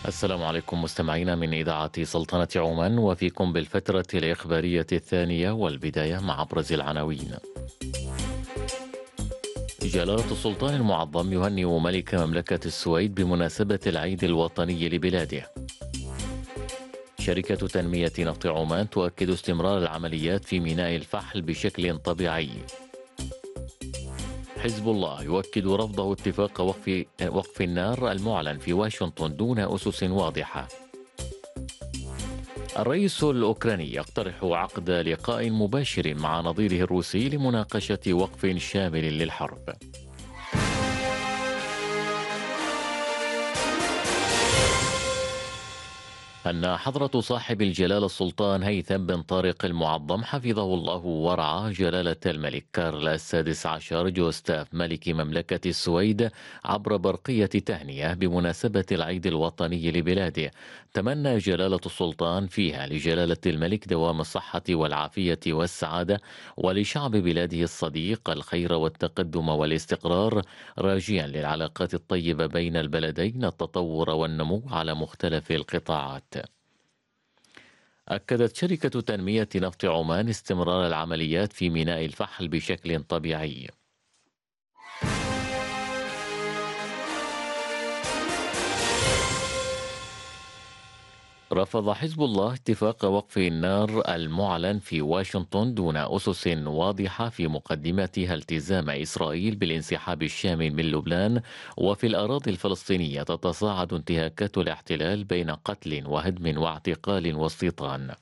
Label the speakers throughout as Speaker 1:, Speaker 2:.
Speaker 1: السلام عليكم مستمعينا من إذاعة سلطنة عمان وفيكم بالفترة الإخبارية الثانية والبداية مع أبرز العناوين. جلالة السلطان المعظم يهنئ ملك مملكة السويد بمناسبة العيد الوطني لبلاده. شركة تنمية نفط عمان تؤكد استمرار العمليات في ميناء الفحل بشكل طبيعي. حزب الله يؤكد رفضه اتفاق وقف النار المعلن في واشنطن دون أسس واضحة. الرئيس الأوكراني يقترح عقد لقاء مباشر مع نظيره الروسي لمناقشة وقف شامل للحرب. أن حضرة صاحب الجلالة السلطان هيثم بن طارق المعظم حفظه الله ورعاه جلالة الملك كارل السادس عشر جوستاف ملك مملكة السويد عبر برقية تهنئة بمناسبة العيد الوطني لبلاده. تمنى جلالة السلطان فيها لجلالة الملك دوام الصحة والعافية والسعادة ولشعب بلاده الصديق الخير والتقدم والاستقرار، راجيا للعلاقات الطيبة بين البلدين التطور والنمو على مختلف القطاعات. أكدت شركة تنمية نفط عمان استمرار العمليات في ميناء الفحل بشكل طبيعي. رفض حزب الله اتفاق وقف النار المعلن في واشنطن دون أسس واضحة، في مقدمتها التزام إسرائيل بالانسحاب الشامل من لبنان. وفي الأراضي الفلسطينية تتصاعد انتهاكات الاحتلال بين قتل وهدم واعتقال واستيطان.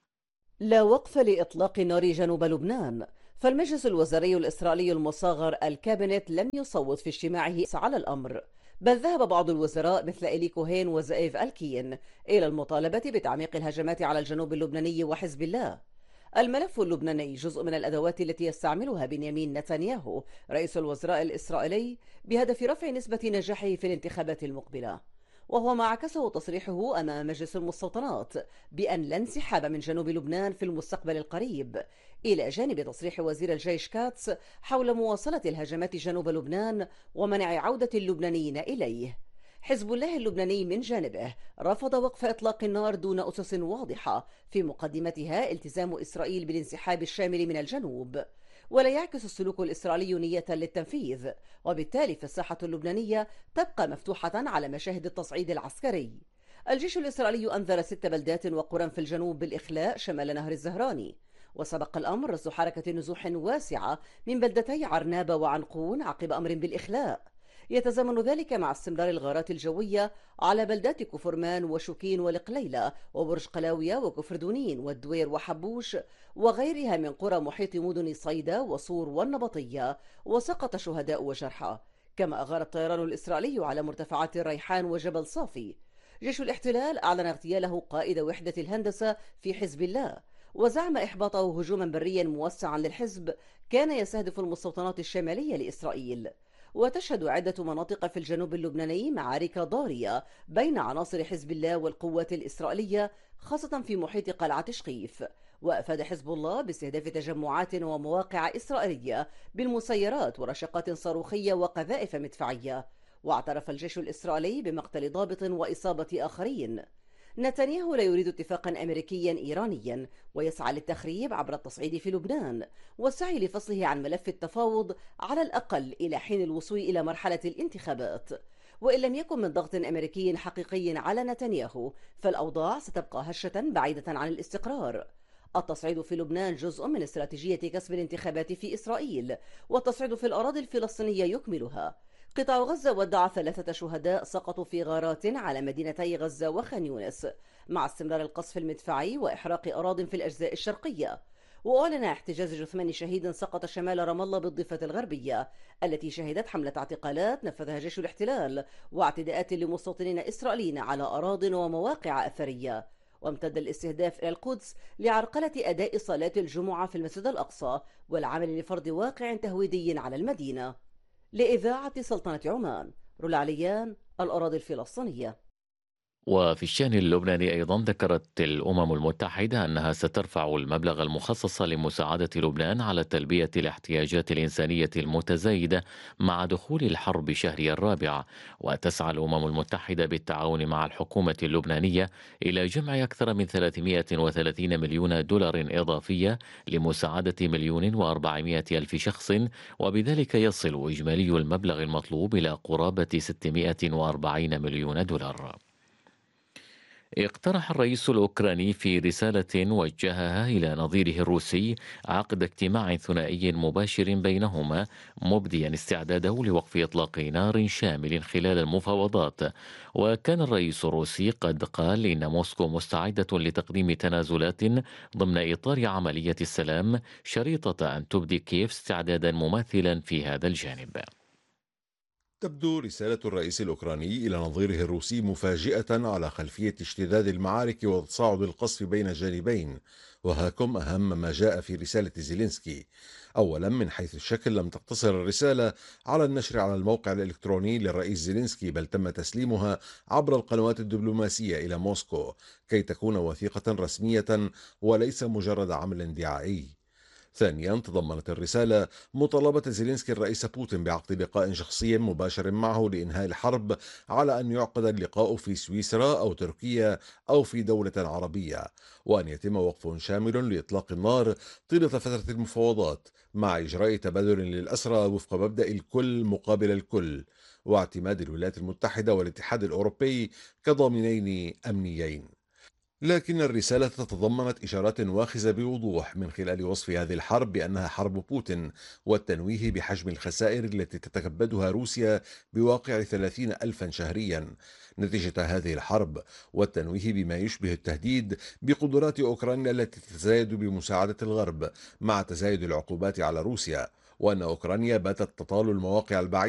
Speaker 2: لا وقف لإطلاق نار جنوب لبنان. فالمجلس الوزاري الإسرائيلي المصاغر الكابينت لم يصوت في اجتماعه على الأمر، بل ذهب بعض الوزراء مثل إيلي كوهين وزائيف الكين إلى المطالبة بتعميق الهجمات على الجنوب اللبناني وحزب الله. الملف اللبناني جزء من الأدوات التي يستعملها بنيامين نتنياهو رئيس الوزراء الإسرائيلي بهدف رفع نسبة نجاحه في الانتخابات المقبلة، وهو ما عكسه تصريحه أمام مجلس المستوطنات بأن لا انسحاب من جنوب لبنان في المستقبل القريب، إلى جانب تصريح وزير الجيش كاتس حول مواصلة الهجمات جنوب لبنان ومنع عودة اللبنانيين إليه. حزب الله اللبناني من جانبه رفض وقف إطلاق النار دون أسس واضحة، في مقدمتها التزام إسرائيل بالانسحاب الشامل من الجنوب. ولا يعكس السلوك الإسرائيلي نية للتنفيذ، وبالتالي فالساحة اللبنانية تبقى مفتوحة على مشاهد التصعيد العسكري. الجيش الإسرائيلي أنذر 6 بلدات وقرى في الجنوب بالإخلاء شمال نهر الزهراني، وسبق الأمر رصد حركة نزوح واسعة من بلدتي عرنابة وعنقون عقب أمر بالإخلاء. يتزامن ذلك مع استمرار الغارات الجوية على بلدات كفرمان وشوكين والقليلة وبرج قلاوية وكفر دونين والدوير وحبوش وغيرها من قرى محيط مدن صيدا وصور والنبطية، وسقط شهداء وجرحى. كما أغار الطيران الإسرائيلي على مرتفعات الريحان وجبل صافي. جيش الاحتلال أعلن اغتياله قائد وحدة الهندسة في حزب الله، وزعم إحباطه هجوما بريا موسعا للحزب كان يستهدف المستوطنات الشمالية لإسرائيل. وتشهد عدة مناطق في الجنوب اللبناني معارك ضارية بين عناصر حزب الله والقوات الإسرائيلية، خاصة في محيط قلعة شقيف. وأفاد حزب الله باستهداف تجمعات ومواقع إسرائيلية بالمسيرات ورشقات صاروخية وقذائف مدفعية. واعترف الجيش الإسرائيلي بمقتل ضابط وإصابة آخرين. نتنياهو لا يريد اتفاقا أمريكيا إيرانيا، ويسعى للتخريب عبر التصعيد في لبنان والسعي لفصله عن ملف التفاوض على الأقل إلى حين الوصول إلى مرحلة الانتخابات. وإن لم يكن من ضغط أمريكي حقيقي على نتنياهو، فالأوضاع ستبقى هشة بعيدة عن الاستقرار. التصعيد في لبنان جزء من استراتيجية كسب الانتخابات في إسرائيل، والتصعيد في الأراضي الفلسطينية يكملها. قطاع غزة ودع 3 شهداء سقطوا في غارات على مدينتي غزة وخان يونس، مع استمرار القصف المدفعي وإحراق أراضٍ في الأجزاء الشرقية. وأعلن احتجاز جثمان شهيد سقط شمال رام الله بالضفة الغربية، التي شهدت حملة اعتقالات نفذها جيش الاحتلال واعتداءات لمستوطنين إسرائيليين على أراضٍ ومواقع أثرية. وامتد الاستهداف إلى القدس لعرقلة أداء صلاة الجمعة في المسجد الأقصى والعمل لفرض واقع تهويدي على المدينة. لإذاعة سلطنة عمان، رولا عليان، الأراضي الفلسطينية.
Speaker 1: وفي الشأن اللبناني أيضا ذكرت الأمم المتحدة أنها سترفع المبلغ المخصص لمساعدة لبنان على تلبية الاحتياجات الإنسانية المتزايدة مع دخول الحرب شهر الرابع. وتسعى الأمم المتحدة بالتعاون مع الحكومة اللبنانية إلى جمع أكثر من 330 مليون دولار إضافية لمساعدة 1,400,000 ألف شخص، وبذلك يصل إجمالي المبلغ المطلوب إلى قرابة 640 مليون دولار. اقترح الرئيس الأوكراني في رسالة وجهها إلى نظيره الروسي عقد اجتماع ثنائي مباشر بينهما، مبديا استعداده لوقف إطلاق نار شامل خلال المفاوضات. وكان الرئيس الروسي قد قال إن موسكو مستعدة لتقديم تنازلات ضمن إطار عملية السلام، شريطة أن تبدي كييف استعدادا مماثلا في هذا الجانب.
Speaker 3: تبدو رسالة الرئيس الأوكراني إلى نظيره الروسي مفاجئة على خلفية اشتداد المعارك وتصاعد القصف بين الجانبين، وهاكم أهم ما جاء في رسالة زيلينسكي. أولا، من حيث الشكل لم تقتصر الرسالة على النشر على الموقع الإلكتروني للرئيس زيلينسكي، بل تم تسليمها عبر القنوات الدبلوماسية إلى موسكو كي تكون وثيقة رسمية وليس مجرد عمل دعائي. ثانيا، تضمنت الرسالة مطالبة زيلينسكي الرئيس بوتين بعقد لقاء شخصي مباشر معه لإنهاء الحرب، على أن يعقد اللقاء في سويسرا أو تركيا أو في دولة عربية، وأن يتم وقف شامل لإطلاق النار طيلة فترة المفاوضات، مع إجراء تبادل للأسرى وفق مبدأ الكل مقابل الكل، واعتماد الولايات المتحدة والاتحاد الأوروبي كضامنين أمنيين. لكن الرسالة تضمنت إشارات واخزة بوضوح من خلال وصف هذه الحرب بأنها حرب بوتين، والتنويه بحجم الخسائر التي تتكبدها روسيا بواقع 30 ألفا شهريا نتيجة هذه الحرب، والتنويه بما يشبه التهديد بقدرات أوكرانيا التي تتزايد بمساعدة الغرب مع تزايد العقوبات على روسيا، وأن أوكرانيا باتت تطال المواقع البعيدة